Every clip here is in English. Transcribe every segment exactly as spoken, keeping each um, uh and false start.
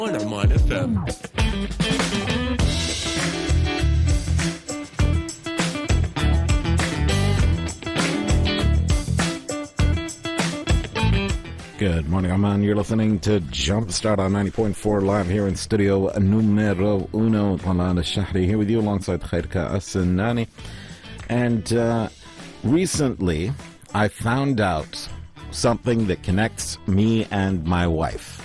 on Oman F M. Good morning, Oman. You're listening to Jumpstart on ninety point four live here in studio numero uno. Talan al-Shahri here with you alongside Khairka As-Sinani. And uh, recently, I found out something that connects me and my wife.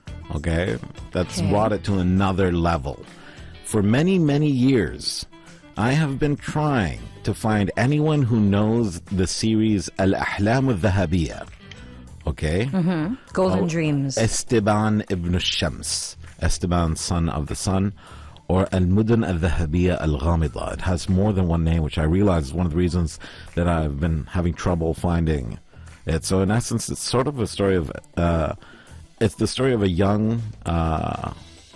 Okay? That's okay. Brought it to another level. For many, many years, I have been trying to find anyone who knows the series Al-Ahlam Al-Dhahabiyya. Okay? Mm-hmm. Golden oh, Dreams. Esteban ibn al-Shams. Esteban, son of the sun. Or Al-Mudun Al-Dhahabiyya Al-Ghamida. It has more than one name, which I realize is one of the reasons that I've been having trouble finding it. So in essence, it's sort of a story of... Uh, it's the story of a young uh,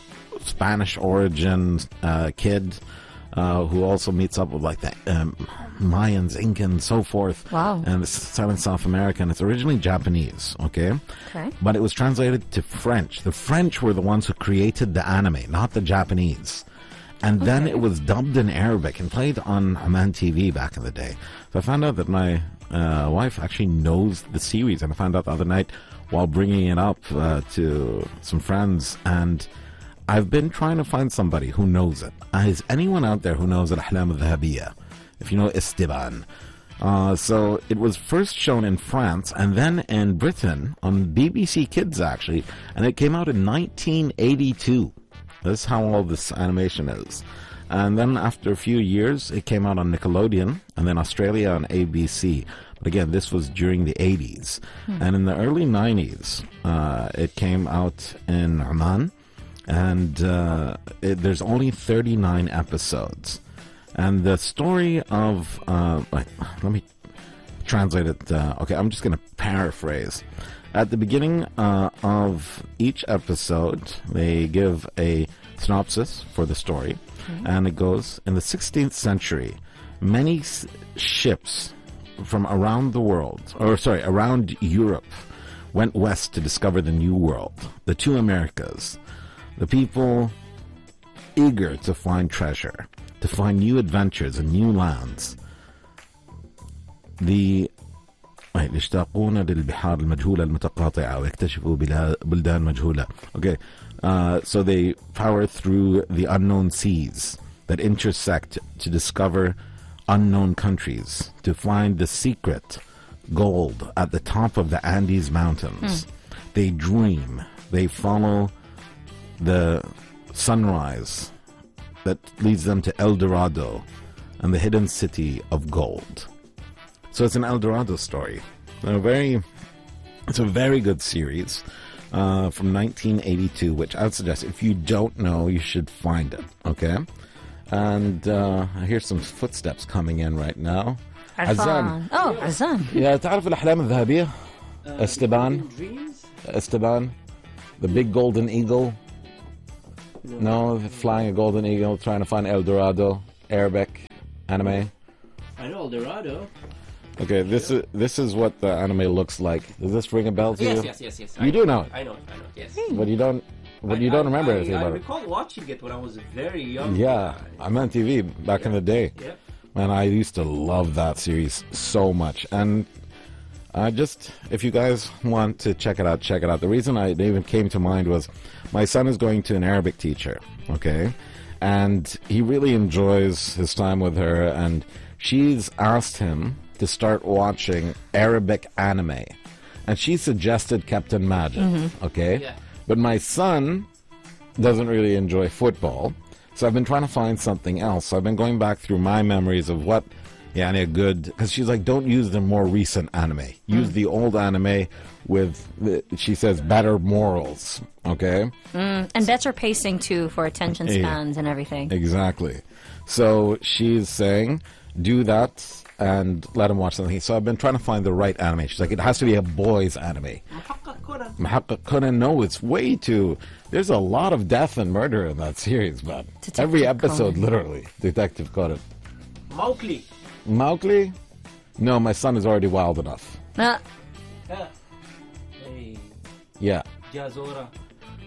Spanish origin uh, kid uh, who also meets up with like the um, Mayans, Incans, and so forth. Wow. And it's set in South America, and it's originally Japanese, okay? Okay. But it was translated to French. The French were the ones who created the anime, not the Japanese. And okay. then it was dubbed in Arabic and played on Oman T V back in the day. So I found out that my uh, wife actually knows the series, and I found out the other night while bringing it up uh, to some friends, and I've been trying to find somebody who knows it. Uh, is anyone out there who knows Al-Ahlam Al-Dhahabiyya? If you know Esteban. Uh, so it was first shown in France and then in Britain on B B C Kids, actually, and it came out in nineteen eighty-two. That's how old this animation is. And then after a few years, it came out on Nickelodeon and then Australia on A B C. But again, this was during the eighties. Hmm. And in the early nineties, uh, it came out in Oman, and uh, it, there's only thirty-nine episodes. And the story of, uh, like, let me translate it. Uh, okay, I'm just going to paraphrase. At the beginning uh, of each episode, they give a synopsis for the story. Okay. And it goes, in the sixteenth century, many s- ships from around the world, or sorry, around Europe, went west to discover the New World, the two Americas. The people eager to find treasure, to find new adventures and new lands. The يشتاقون للبحار المجهولة المتقاطعة ويكتشفوا بلدان مجهولة. Okay, uh, so they power through the unknown seas that intersect to discover unknown countries, to find the secret gold at the top of the Andes Mountains. Mm. They dream. They follow the sunrise that leads them to El Dorado and the hidden city of gold. So it's an El Dorado story. A very, it's a very good series uh, from nineteen eighty-two, which I would suggest if you don't know, you should find it. Okay, and uh, I hear some footsteps coming in right now. Azan. Oh, Azan. Yeah, تعرف الأحلام الذهبية? Esteban. Esteban, the big golden eagle. No, flying a golden eagle, trying to find El Dorado, Arabic, anime. I know El Dorado. Okay, this is this is what the anime looks like. Does this ring a bell to yes, you? Yes, yes, yes, yes. You I do know know it. I know it. I know it. Yes. But you don't. But I, you don't I, remember I, anything I, about I it. recall watching it when I was very young. Yeah, I'm on T V back yep. in the day. Yep. Man, I used to love that series so much. And I just, if you guys want to check it out, check it out. The reason I it even came to mind was my son is going to an Arabic teacher. Okay, and he really enjoys his time with her, and she's asked him to start watching Arabic anime, and she suggested Captain Majid. Mm-hmm. Okay, yeah. But my son doesn't really enjoy football, so I've been trying to find something else. So I've been going back through my memories of what, yeah, and a good, because she's like, don't use the more recent anime. Use mm. the old anime with, the, she says, better morals. Okay, mm, and better pacing too for attention spans yeah, and everything. Exactly. So she's saying, do that and let him watch something. So I've been trying to find the right anime. She's like, it has to be a boys' anime. Muhakkak Conan. No, it's way too... There's a lot of death and murder in that series, man. Detective Every episode, Conan. literally. Detective Conan. Mowgli. Mowgli? No, my son is already wild enough. Uh. Yeah. Hey. Yeah. Jazora.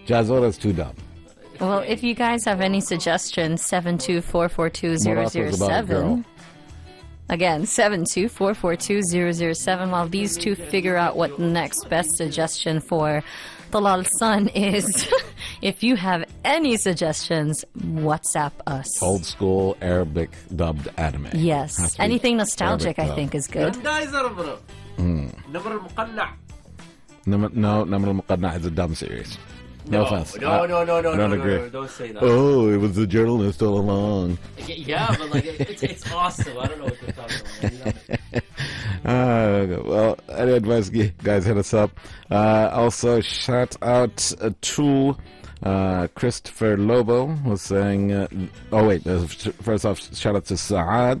Jazora is too dumb. Well, if you guys have any suggestions, seven two four four two zero zero Morocco's about a girl. seven. Again, seven two four four two zero zero seven. While these two figure out what the next best suggestion for Talal Sun is, if you have any suggestions, WhatsApp us. Old school Arabic dubbed anime. Has Yes. to be Anything nostalgic, Arabic I think, is good. نمر المقنع. No, no, Namr al-Muqadna is a dumb series. No, offense. No, I- no, no, no, I no, don't no, agree. no, don't say that. Oh, it was the journalist all along. Y- Yeah, but like it- it's it's awesome. I don't know what you're talking about. I love it. Uh, well, any advice, g- guys, hit us up. Uh, also, shout out uh, to uh, Christopher Lobo, was saying, uh, oh, wait, uh, f- first off, shout out to Saad.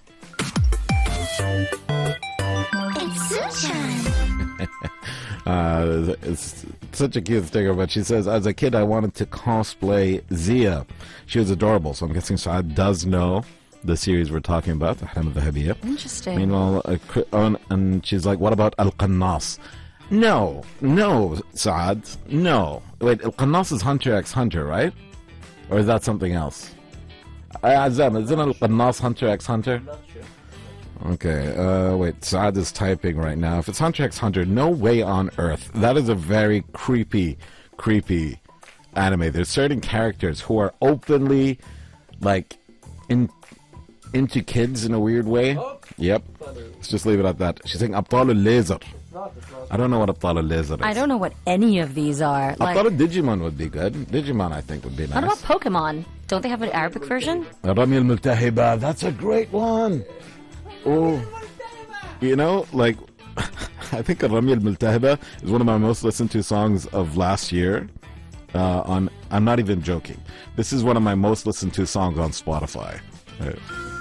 It's Susan. Uh, it's such a cute sticker, but she says, as a kid, I wanted to cosplay Zia. She was adorable, so I'm guessing Saad does know the series we're talking about, Ahlam al-Dhahabiyya. Interesting. Meanwhile, uh, Cri- oh, and she's like, what about Al-Qannas? No, no, Saad, no. Wait, Al-Qannas is Hunter x Hunter, right? Or is that something else? Uh, Azam, isn't Al-Qannas Hunter x Hunter? Not sure. Okay, uh, wait, Saad is typing right now. If it's Hunter x Hunter, no way on earth. That is a very creepy, creepy anime. There's certain characters who are openly, like, in into kids in a weird way. Oh. Yep. Let's just leave it at that. She's saying Abtal al-Laser. Not, it's not. I don't know what Abtal al-Laser is. I don't know what any of these are. Like, Abtal al-Digimon would be good. Digimon, I think, would be nice. what about Pokemon? Don't they have an Arabic version? Rami al-Multahiba, that's a great one. Oh, you know, like, I think Rami al-Multahiba is one of my most listened to songs of last year. Uh, on, I'm not even joking. This is one of my most listened to songs on Spotify. Uh,